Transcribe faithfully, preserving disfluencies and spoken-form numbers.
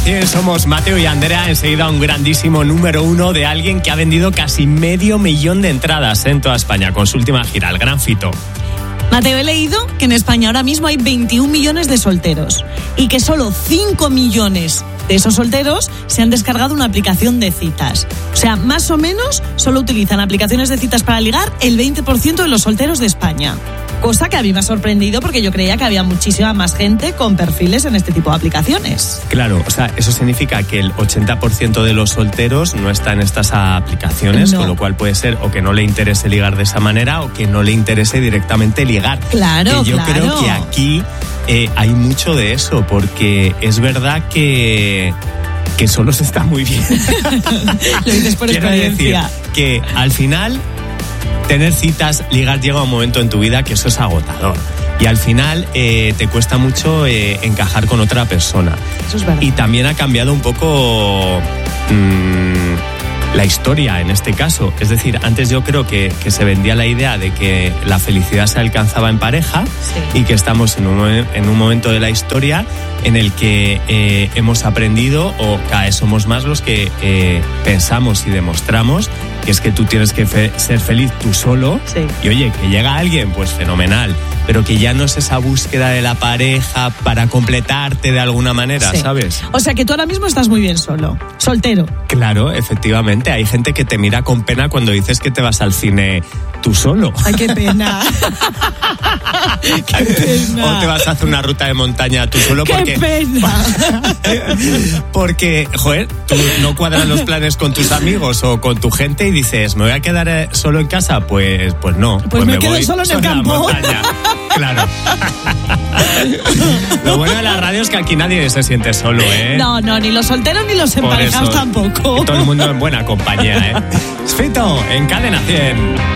cien somos Mateo y Andrea. Enseguida un grandísimo número uno de alguien que ha vendido casi medio millón de entradas en toda España con su última gira, el Gran Fito. Mateo, he leído que en España ahora mismo hay veintiún millones de solteros y que solo cinco millones de esos solteros se han descargado una aplicación de citas. O sea, más o menos solo utilizan aplicaciones de citas para ligar el veinte por ciento de los solteros de España. Cosa que a mí me ha sorprendido porque yo creía que había muchísima más gente con perfiles en este tipo de aplicaciones. Claro, o sea, eso significa que el ochenta por ciento de los solteros no está en estas aplicaciones, no. Con lo cual puede ser o que no le interese ligar de esa manera o que no le interese directamente ligar. Claro, que yo claro. creo que aquí eh, hay mucho de eso, porque es verdad que... que solo se está muy bien. Lo dices por Quiero experiencia. decir que al final tener citas, ligar, llega un momento en tu vida que eso es agotador. Y al final eh, te cuesta mucho eh, encajar con otra persona. Eso es verdad. Y también ha cambiado un poco mmm, la historia en este caso. Es decir, antes yo creo que, que se vendía la idea de que la felicidad se alcanzaba en pareja, sí. Y que estamos en un, en un momento de la historia en el que eh, hemos aprendido, o cada vez somos más los que eh, pensamos y demostramos que es que tú tienes que fe- ser feliz tú solo, sí. Y oye, que llega alguien, pues fenomenal, pero que ya no es esa búsqueda de la pareja para completarte de alguna manera, sí. ¿Sabes? O sea que tú ahora mismo estás muy bien solo, soltero. Claro, efectivamente, hay gente que te mira con pena cuando dices que te vas al cine tú solo. Ay, qué pena. Qué pena. O te vas a hacer una ruta de montaña tú solo porque... ¡Qué pena! Porque, joder, tú no cuadras los planes con tus amigos o con tu gente y dices, ¿me voy a quedar solo en casa? Pues, pues no. Pues, pues me, me quedo voy solo en el campo. Claro. Lo bueno de la radio es que aquí nadie se siente solo, ¿eh? No, no, ni los solteros ni los emparejados tampoco. Todo el mundo en buena compañía, ¿eh? Fito, en Cadena cien.